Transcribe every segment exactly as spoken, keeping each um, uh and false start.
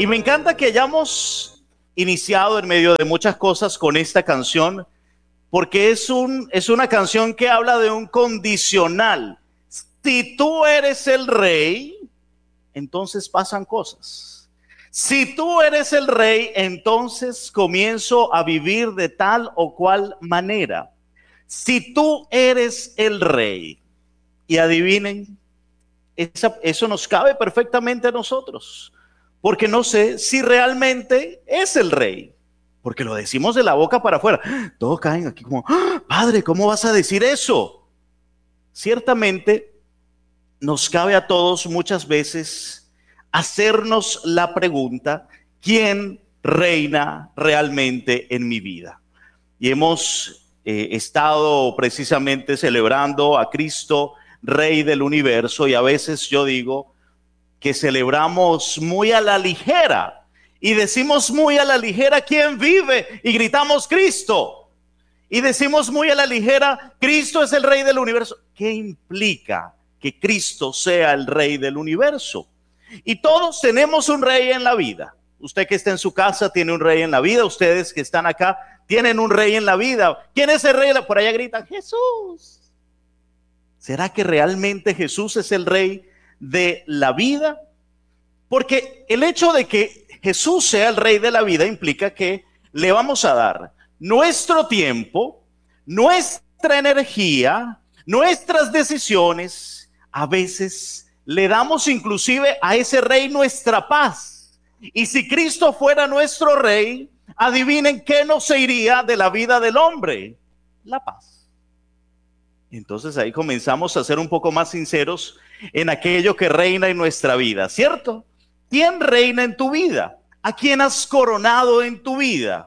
Y me encanta que hayamos iniciado en medio de muchas cosas con esta canción, porque es, un, es una canción que habla de un condicional. Si tú eres el rey, entonces pasan cosas. Si tú eres el rey, entonces comienzo a vivir de tal o cual manera. Si tú eres el rey, y adivinen, esa, eso nos cabe perfectamente a nosotros, porque no sé si realmente es el rey, porque lo decimos de la boca para afuera. Todos caen aquí como, ¡ah, padre, ¿cómo vas a decir eso? Ciertamente nos cabe a todos muchas veces hacernos la pregunta: ¿quién reina realmente en mi vida? Y hemos eh, estado precisamente celebrando a Cristo, Rey del universo, y a veces yo digo que celebramos muy a la ligera y decimos muy a la ligera quién vive y gritamos Cristo, y decimos muy a la ligera Cristo es el Rey del universo. ¿Qué implica que Cristo sea el Rey del universo? Y todos tenemos un rey en la vida. Usted que está en su casa tiene un rey en la vida. Ustedes que están acá tienen un rey en la vida. ¿Quién es el rey? Por allá gritan Jesús. ¿Será que realmente Jesús es el rey de la vida? Porque el hecho de que Jesús sea el rey de la vida implica que le vamos a dar nuestro tiempo, nuestra energía, nuestras decisiones. A veces le damos inclusive a ese rey nuestra paz. Y si Cristo fuera nuestro rey, adivinen qué no se iría de la vida del hombre: la paz. Entonces ahí comenzamos a ser un poco más sinceros en aquello que reina en nuestra vida, ¿cierto? ¿Quién reina en tu vida? ¿A quién has coronado en tu vida?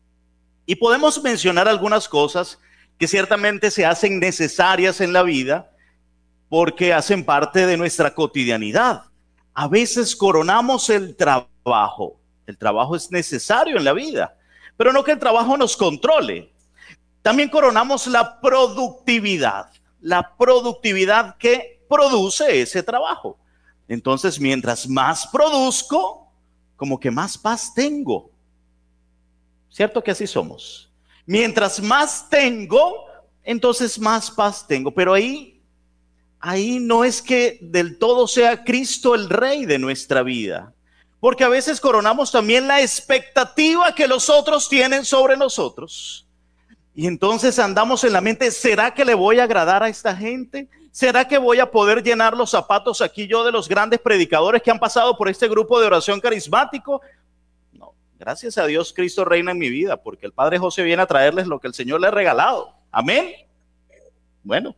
Y podemos mencionar algunas cosas que ciertamente se hacen necesarias en la vida porque hacen parte de nuestra cotidianidad. A veces coronamos el trabajo. El trabajo es necesario en la vida, pero no que el trabajo nos controle. También coronamos la productividad, la productividad que produce ese trabajo. Entonces, mientras más produzco, como que más paz tengo. ¿Cierto que así somos? Mientras más tengo, entonces más paz tengo. Pero ahí, ahí no es que del todo sea Cristo el rey de nuestra vida. Porque a veces coronamos también la expectativa que los otros tienen sobre nosotros. Y entonces andamos en la mente: ¿será que le voy a agradar a esta gente? ¿Será que voy a poder llenar los zapatos aquí yo de los grandes predicadores que han pasado por este grupo de oración carismático? No, gracias a Dios Cristo reina en mi vida, porque el Padre José viene a traerles lo que el Señor le ha regalado. Amén. Bueno,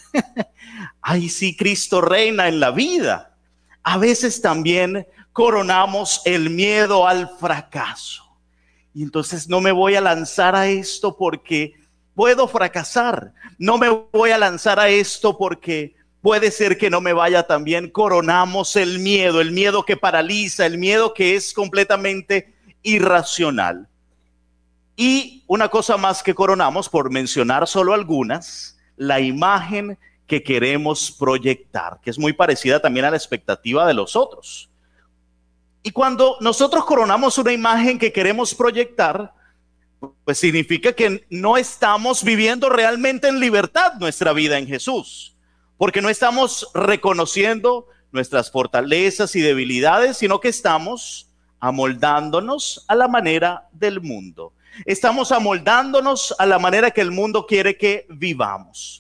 ahí sí Cristo reina en la vida. A veces también coronamos el miedo al fracaso. Y entonces no me voy a lanzar a esto porque puedo fracasar. No me voy a lanzar a esto porque puede ser que no me vaya tan bien. Coronamos el miedo, el miedo que paraliza, el miedo que es completamente irracional. Y una cosa más que coronamos, por mencionar solo algunas: la imagen que queremos proyectar, que es muy parecida también a la expectativa de los otros. Y cuando nosotros coronamos una imagen que queremos proyectar, pues significa que no estamos viviendo realmente en libertad nuestra vida en Jesús, porque no estamos reconociendo nuestras fortalezas y debilidades, sino que estamos amoldándonos a la manera del mundo. Estamos amoldándonos a la manera que el mundo quiere que vivamos.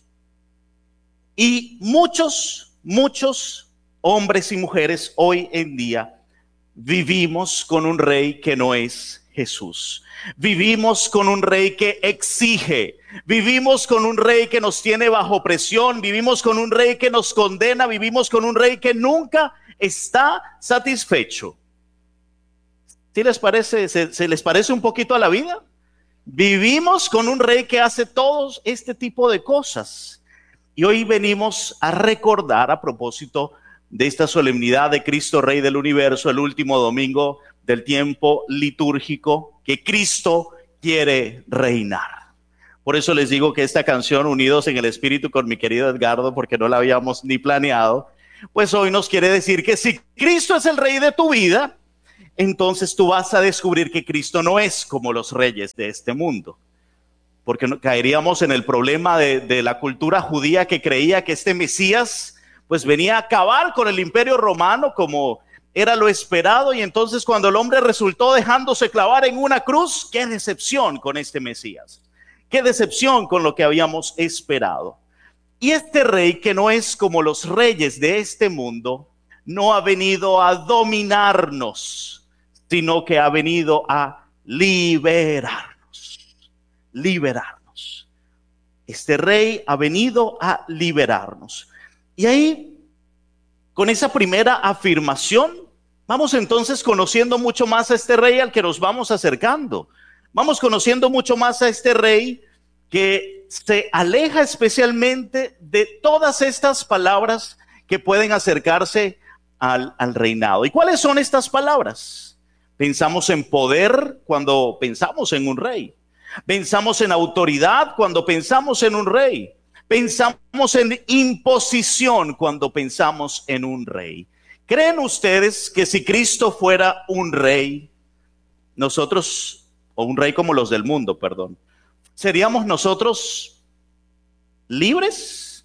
Y muchos, muchos hombres y mujeres hoy en día vivimos con un rey que no es Jesús. Vivimos con un rey que exige. Vivimos con un rey que nos tiene bajo presión. Vivimos con un rey que nos condena. Vivimos con un rey que nunca está satisfecho. ¿Sí les parece? ¿Se, se les parece un poquito a la vida? Vivimos con un rey que hace todo este tipo de cosas. Y hoy venimos a recordar, a propósito de esta solemnidad de Cristo Rey del universo, el último domingo del tiempo litúrgico, que Cristo quiere reinar. Por eso les digo que esta canción, Unidos en el Espíritu, con mi querido Edgardo, porque no la habíamos ni planeado, pues hoy nos quiere decir que si Cristo es el Rey de tu vida, entonces tú vas a descubrir que Cristo no es como los reyes de este mundo. Porque caeríamos en el problema de, de la cultura judía que creía que este Mesías pues venía a acabar con el imperio romano como era lo esperado. Y entonces cuando el hombre resultó dejándose clavar en una cruz, qué decepción con este Mesías. Qué decepción con lo que habíamos esperado. Y este rey, que no es como los reyes de este mundo, no ha venido a dominarnos, sino que ha venido a liberarnos. Liberarnos. Este rey ha venido a liberarnos. Y ahí, con esa primera afirmación, vamos entonces conociendo mucho más a este rey al que nos vamos acercando. Vamos conociendo mucho más a este rey que se aleja especialmente de todas estas palabras que pueden acercarse al, al reinado. ¿Y cuáles son estas palabras? Pensamos en poder cuando pensamos en un rey. Pensamos en autoridad cuando pensamos en un rey. Pensamos en imposición cuando pensamos en un rey. ¿Creen ustedes que si Cristo fuera un rey, nosotros, o un rey como los del mundo, perdón, seríamos nosotros libres?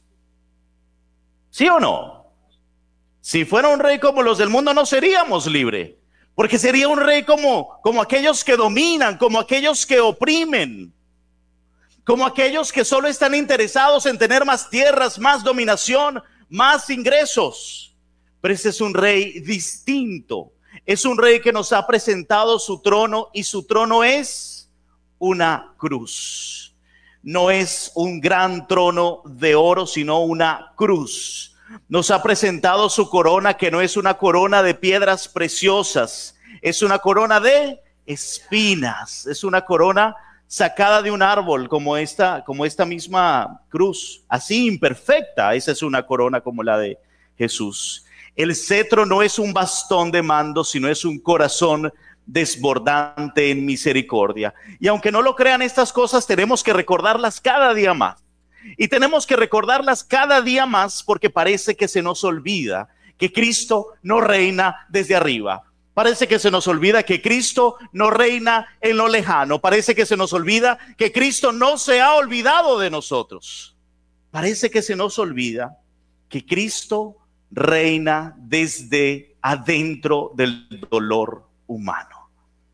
¿Sí o no? Si fuera un rey como los del mundo, no seríamos libres. Porque sería un rey como, como aquellos que dominan, como aquellos que oprimen, como aquellos que solo están interesados en tener más tierras, más dominación, más ingresos. Pero ese es un rey distinto. Es un rey que nos ha presentado su trono, y su trono es una cruz. No es un gran trono de oro, sino una cruz. Nos ha presentado su corona, que no es una corona de piedras preciosas, es una corona de espinas, es una corona sacada de un árbol, como esta, como esta misma cruz, así imperfecta. Esa es una corona como la de Jesús. El cetro no es un bastón de mando, sino es un corazón desbordante en misericordia. Y aunque no lo crean, estas cosas tenemos que recordarlas cada día más. Y tenemos que recordarlas cada día más porque parece que se nos olvida que Cristo no reina desde arriba. Parece que se nos olvida que Cristo no reina en lo lejano. Parece que se nos olvida que Cristo no se ha olvidado de nosotros. Parece que se nos olvida que Cristo reina desde adentro del dolor humano.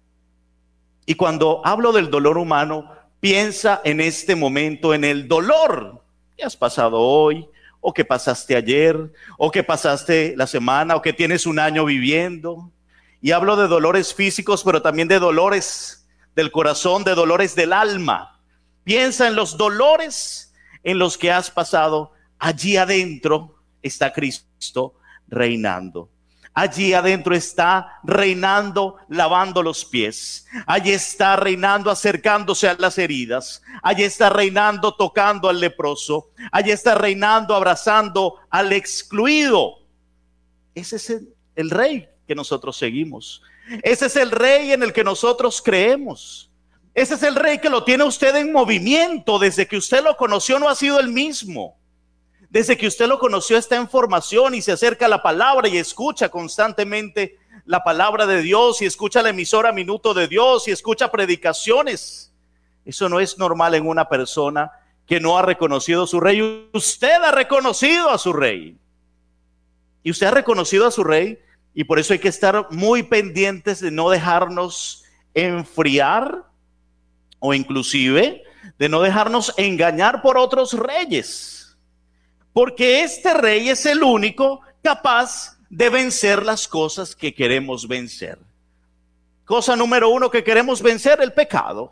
Y cuando hablo del dolor humano, piensa en este momento en el dolor que has pasado hoy, o que pasaste ayer, o que pasaste la semana, o que tienes un año viviendo. Y hablo de dolores físicos, pero también de dolores del corazón, de dolores del alma. Piensa en los dolores en los que has pasado. Allí adentro está Cristo reinando. Allí adentro está reinando, lavando los pies. Allí está reinando, acercándose a las heridas. Allí está reinando, tocando al leproso. Allí está reinando, abrazando al excluido. Ese es el, el rey que nosotros seguimos. Ese es el rey en el que nosotros creemos. Ese es el rey que lo tiene usted en movimiento. Desde que usted lo conoció no ha sido el mismo. Desde que usted lo conoció está en formación y se acerca a la palabra y escucha constantemente la palabra de Dios, y escucha la emisora Minuto de Dios, y escucha predicaciones. Eso no es normal en una persona que no ha reconocido a su rey. Usted ha reconocido a su rey. Y usted ha reconocido a su rey, y por eso hay que estar muy pendientes de no dejarnos enfriar, o inclusive de no dejarnos engañar por otros reyes. Porque este rey es el único capaz de vencer las cosas que queremos vencer. Cosa número uno que queremos vencer: el pecado.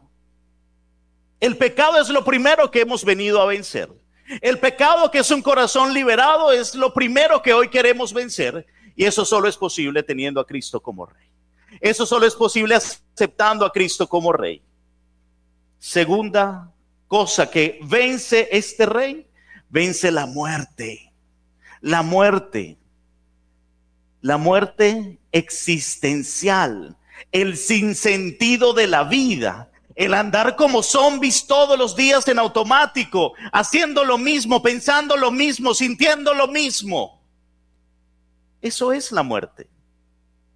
El pecado es lo primero que hemos venido a vencer. El pecado, que es un corazón liberado, es lo primero que hoy queremos vencer. Y eso solo es posible teniendo a Cristo como rey. Eso solo es posible aceptando a Cristo como rey. Segunda cosa que vence este rey: vence la muerte. La muerte. La muerte existencial. El sinsentido de la vida. El andar como zombies todos los días en automático, haciendo lo mismo, pensando lo mismo, sintiendo lo mismo. Eso es la muerte.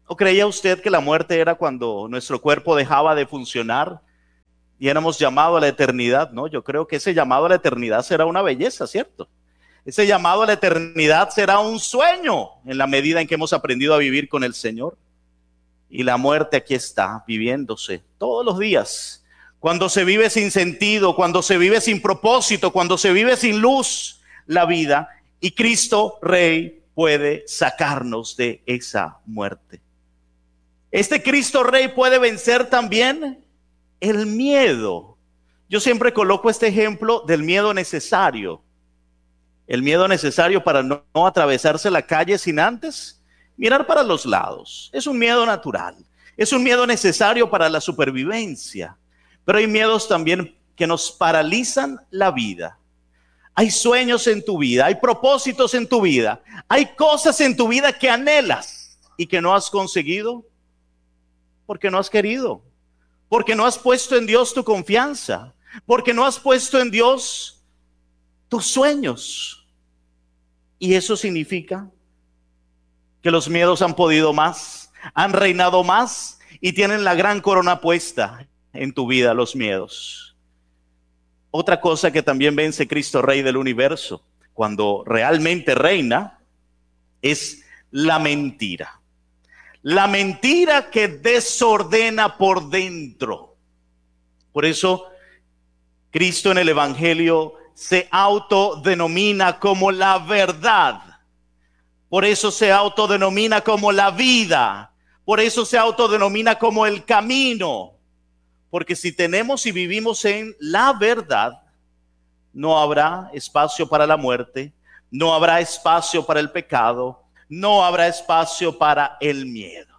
¿O creía usted que la muerte era cuando nuestro cuerpo dejaba de funcionar y éramos llamados a la eternidad? No, yo creo que ese llamado a la eternidad será una belleza, ¿cierto? Ese llamado a la eternidad será un sueño en la medida en que hemos aprendido a vivir con el Señor. Y la muerte aquí está, viviéndose todos los días. Cuando se vive sin sentido, cuando se vive sin propósito, cuando se vive sin luz, la vida. Y Cristo Rey puede sacarnos de esa muerte. Este Cristo Rey puede vencer también el miedo. Yo siempre coloco este ejemplo del miedo necesario. El miedo necesario para no, no atravesarse la calle sin antes mirar para los lados. Es un miedo natural. Es un miedo necesario para la supervivencia. Pero hay miedos también que nos paralizan la vida. Hay sueños en tu vida, hay propósitos en tu vida, hay cosas en tu vida que anhelas y que no has conseguido porque no has querido, porque no has puesto en Dios tu confianza, porque no has puesto en Dios tus sueños. Y eso significa que los miedos han podido más, han reinado más y tienen la gran corona puesta en tu vida, los miedos. Otra cosa que también vence Cristo Rey del universo, cuando realmente reina, es la mentira. La mentira que desordena por dentro. Por eso Cristo en el Evangelio se autodenomina como la verdad. Por eso se autodenomina como la vida. Por eso se autodenomina como el camino. Porque si tenemos y vivimos en la verdad, no habrá espacio para la muerte, no habrá espacio para el pecado, no habrá espacio para el miedo.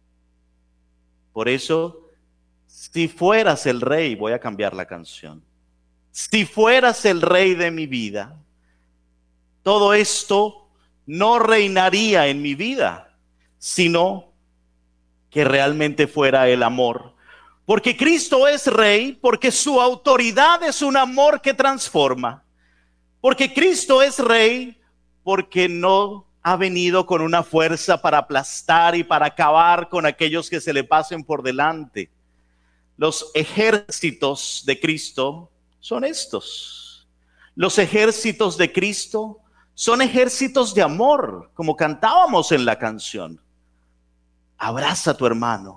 Por eso, si fueras el rey, voy a cambiar la canción. Si fueras el rey de mi vida, todo esto no reinaría en mi vida, sino que realmente fuera el amor. Porque Cristo es rey, porque su autoridad es un amor que transforma. Porque Cristo es rey, porque no ha venido con una fuerza para aplastar y para acabar con aquellos que se le pasen por delante. Los ejércitos de Cristo son estos. Los ejércitos de Cristo son ejércitos de amor, como cantábamos en la canción. Abraza a tu hermano.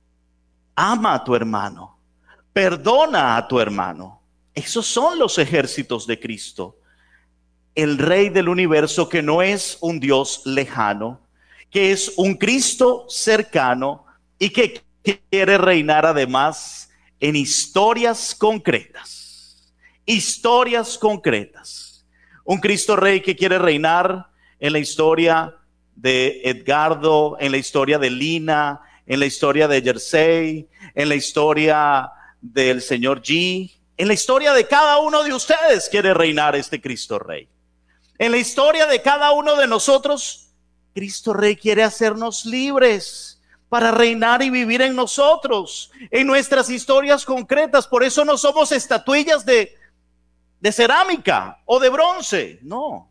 Ama a tu hermano, perdona a tu hermano. Esos son los ejércitos de Cristo. El Rey del universo, que no es un Dios lejano, que es un Cristo cercano y que quiere reinar además en historias concretas. Historias concretas. Un Cristo Rey que quiere reinar en la historia de Edgardo, en la historia de Lina, en la historia de Jersey, en la historia del señor G, en la historia de cada uno de ustedes quiere reinar este Cristo Rey. En la historia de cada uno de nosotros, Cristo Rey quiere hacernos libres para reinar y vivir en nosotros, en nuestras historias concretas. Por eso no somos estatuillas de, de cerámica o de bronce, no.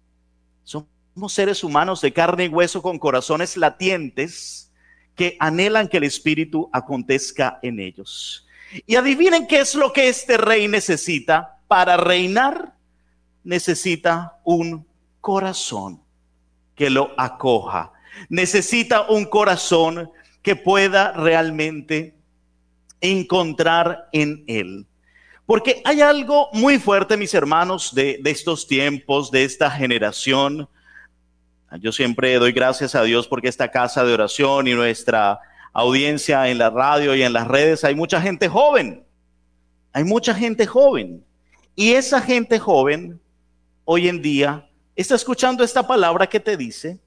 Somos seres humanos de carne y hueso con corazones latientes que anhelan que el Espíritu acontezca en ellos. Y adivinen qué es lo que este rey necesita para reinar. Necesita un corazón que lo acoja. Necesita un corazón que pueda realmente encontrar en él. Porque hay algo muy fuerte, mis hermanos, de, de estos tiempos, de esta generación. Yo siempre doy gracias a Dios porque esta casa de oración y nuestra audiencia en la radio y en las redes, hay mucha gente joven. Hay mucha gente joven. Y esa gente joven hoy en día está escuchando esta palabra que te dice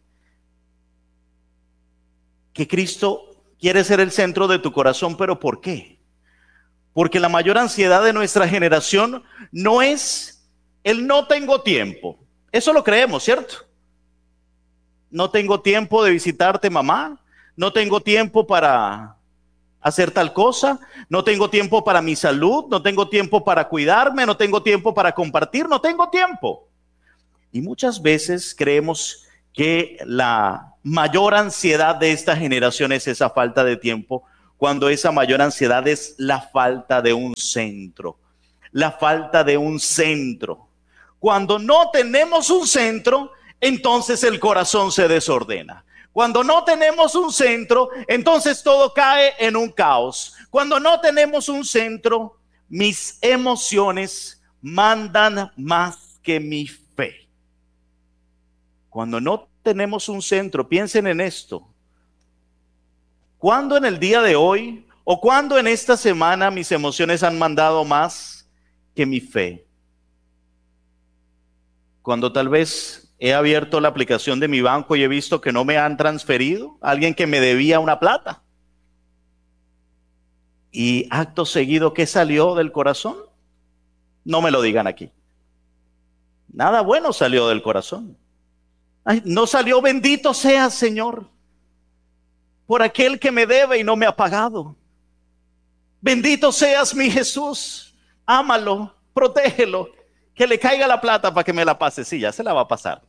que Cristo quiere ser el centro de tu corazón. ¿Pero por qué? Porque la mayor ansiedad de nuestra generación no es el no tengo tiempo. Eso lo creemos, ¿cierto? No tengo tiempo de visitarte, mamá. No tengo tiempo para hacer tal cosa. No tengo tiempo para mi salud. No tengo tiempo para cuidarme. No tengo tiempo para compartir. No tengo tiempo. Y muchas veces creemos que la mayor ansiedad de esta generación es esa falta de tiempo, cuando esa mayor ansiedad es la falta de un centro. La falta de un centro. Cuando no tenemos un centro, entonces el corazón se desordena. Cuando no tenemos un centro, entonces todo cae en un caos. Cuando no tenemos un centro, mis emociones mandan más que mi fe. Cuando no tenemos un centro, piensen en esto. ¿Cuándo en el día de hoy o cuándo en esta semana mis emociones han mandado más que mi fe? Cuando tal vez he abierto la aplicación de mi banco y he visto que no me han transferido, alguien que me debía una plata. Y acto seguido, ¿qué salió del corazón? No me lo digan aquí. Nada bueno salió del corazón. Ay, no salió bendito sea Señor por aquel que me debe y no me ha pagado. Bendito seas mi Jesús, ámalo, protégelo, que le caiga la plata para que me la pase. Sí, ya se la va a pasar.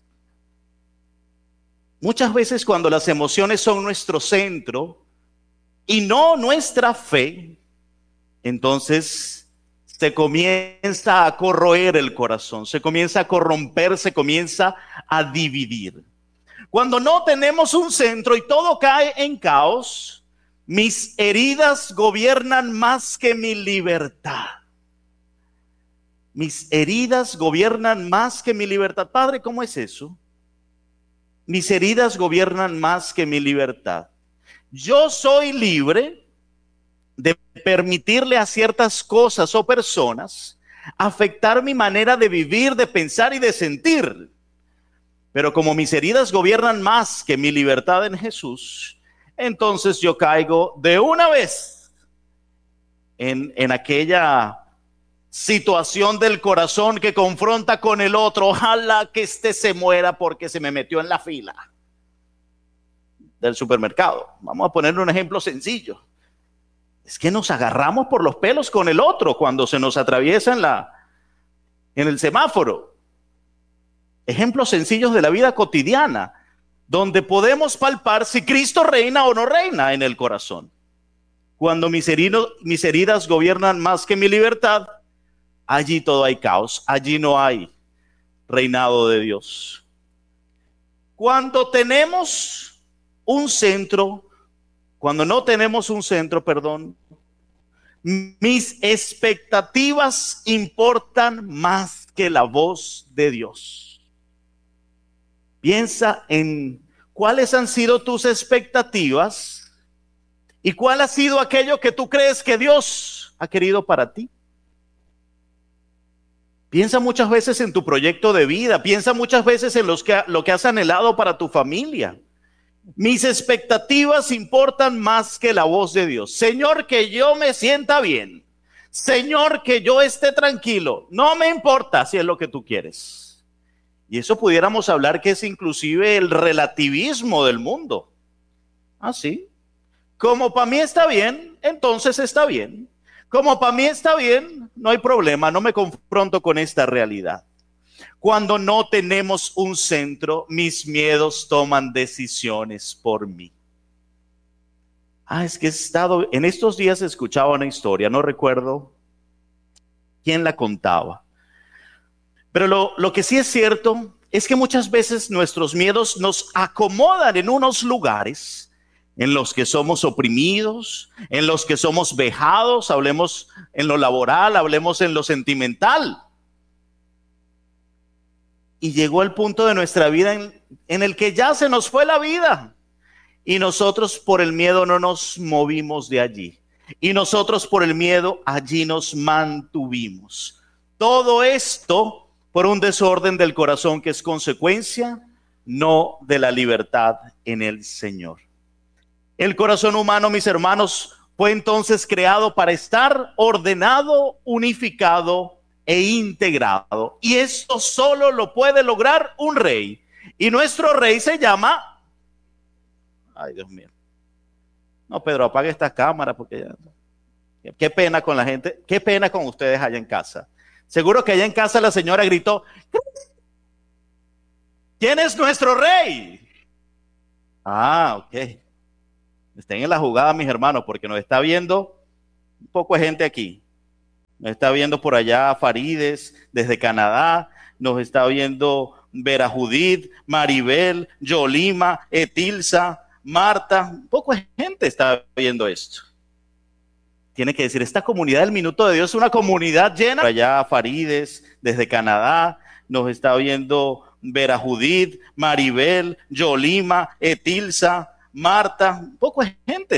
Muchas veces cuando las emociones son nuestro centro y no nuestra fe, entonces se comienza a corroer el corazón, se comienza a corromper, se comienza a dividir. Cuando no tenemos un centro y todo cae en caos, mis heridas gobiernan más que mi libertad. Mis heridas gobiernan más que mi libertad. Padre, ¿cómo es eso? Mis heridas gobiernan más que mi libertad. Yo soy libre de permitirle a ciertas cosas o personas afectar mi manera de vivir, de pensar y de sentir. Pero como mis heridas gobiernan más que mi libertad en Jesús, entonces yo caigo de una vez en, en aquella situación del corazón que confronta con el otro. Ojalá que este se muera porque se me metió en la fila del supermercado. Vamos a ponerle un ejemplo sencillo. Es que nos agarramos por los pelos con el otro cuando se nos atraviesa en, la, en el semáforo. Ejemplos sencillos de la vida cotidiana, donde podemos palpar si Cristo reina o no reina en el corazón. Cuando mis, herido, mis heridas gobiernan más que mi libertad, allí todo hay caos, allí no hay reinado de Dios. Cuando tenemos un centro, cuando no tenemos un centro, perdón, mis expectativas importan más que la voz de Dios. Piensa en cuáles han sido tus expectativas y cuál ha sido aquello que tú crees que Dios ha querido para ti. Piensa muchas veces en tu proyecto de vida, piensa muchas veces en los que, lo que has anhelado para tu familia. Mis expectativas importan más que la voz de Dios. Señor, que yo me sienta bien. Señor, que yo esté tranquilo. No me importa si es lo que tú quieres. Y eso pudiéramos hablar que es inclusive el relativismo del mundo. ¿Ah, sí? Como para mí está bien, entonces está bien. Como para mí está bien, no hay problema, no me confronto con esta realidad. Cuando no tenemos un centro, mis miedos toman decisiones por mí. Ah, es que he estado, en estos días escuchaba una historia, no recuerdo quién la contaba. Pero lo, lo que sí es cierto es que muchas veces nuestros miedos nos acomodan en unos lugares en los que somos oprimidos, en los que somos vejados, hablemos en lo laboral, hablemos en lo sentimental. Y llegó el punto de nuestra vida en, en el que ya se nos fue la vida. Y nosotros por el miedo no nos movimos de allí. Y nosotros por el miedo allí nos mantuvimos. Todo esto por un desorden del corazón que es consecuencia no de la libertad en el Señor. El corazón humano, mis hermanos, fue entonces creado para estar ordenado, unificado e integrado. Y esto solo lo puede lograr un rey. Y nuestro rey se llama... Ay, Dios mío. No, Pedro, apague esta cámara porque ya... Qué pena con la gente, qué pena con ustedes allá en casa. Seguro que allá en casa la señora gritó, ¿quién es nuestro rey? Ah, ok. Estén en la jugada, mis hermanos, porque nos está viendo un poco de gente aquí. Nos está viendo por allá Farides desde Canadá, nos está viendo Vera Judith, Maribel, Yolima, Etilsa, Marta, un poco de gente está viendo esto. Tiene que decir, esta comunidad del Minuto de Dios es una comunidad llena. Por allá Farides desde Canadá, nos está viendo Vera Judith, Maribel, Yolima, Etilsa, Marta, un poco de gente